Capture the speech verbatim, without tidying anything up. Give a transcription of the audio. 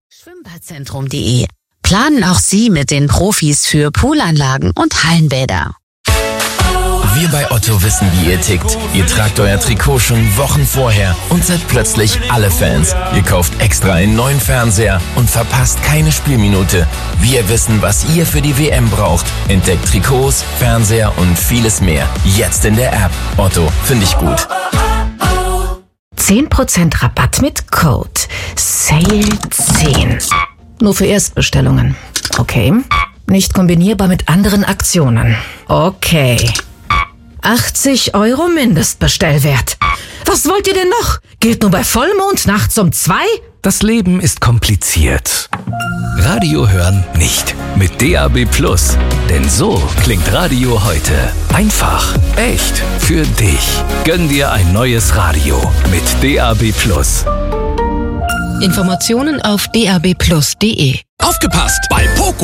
Schwimmbadzentrum punkt de. Planen auch Sie mit den Profis für Poolanlagen und Hallenbäder. Wir bei Otto wissen, wie ihr tickt. Ihr tragt euer Trikot schon Wochen vorher und seid plötzlich alle Fans. Ihr kauft extra einen neuen Fernseher und verpasst keine Spielminute. Wir wissen, was ihr für die W M braucht. Entdeckt Trikots, Fernseher und vieles mehr. Jetzt in der App. Otto, finde ich gut. zehn Prozent Rabatt mit Code Sale zehn. Nur für Erstbestellungen. Okay. Nicht kombinierbar mit anderen Aktionen. Okay. achtzig Euro Mindestbestellwert. Was wollt ihr denn noch? Gilt nur bei Vollmond nachts um zwei? Das Leben ist kompliziert. Radio hören nicht. Mit D A B Plus. Denn so klingt Radio heute. Einfach, echt, für dich. Gönn dir ein neues Radio mit D A B Plus. Informationen auf d a b plus punkt de. Aufgepasst! Bei Poco